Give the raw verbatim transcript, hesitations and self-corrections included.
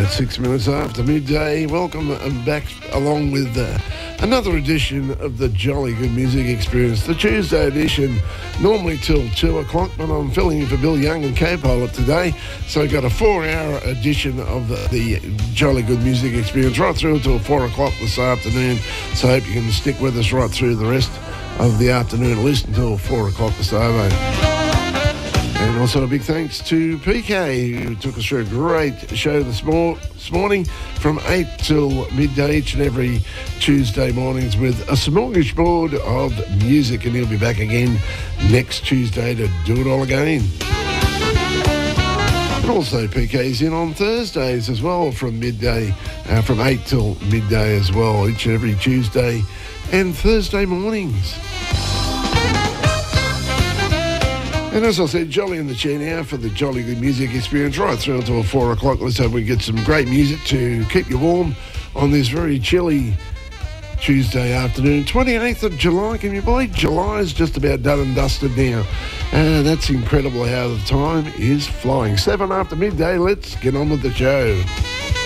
At six minutes after midday, welcome back along with uh, another edition of the Jolly Good Music Experience, the Tuesday edition, normally till two o'clock, but I'm filling in for Bill Young and K-Pilot today, so we've got a four-hour edition of the, the Jolly Good Music Experience right through until four o'clock this afternoon, so I hope you can stick with us right through the rest of the afternoon, at least until four o'clock this afternoon. And also a big thanks to P K, who took us through a great show this, mor- this morning from eight till midday each and every Tuesday mornings with a smorgasbord of music. And he'll be back again next Tuesday to do it all again. And also P K's in on Thursdays as well from midday, uh, from eight till midday as well, each and every Tuesday and Thursday mornings. And as I said, Jolly in the chair now for the Jolly Good Music Experience right through until four o'clock. Let's hope we get some great music to keep you warm on this very chilly Tuesday afternoon. twenty-eighth of July, can you believe July is just about done and dusted now? Uh, that's incredible how the time is flying. Seven after midday, let's get on with the show.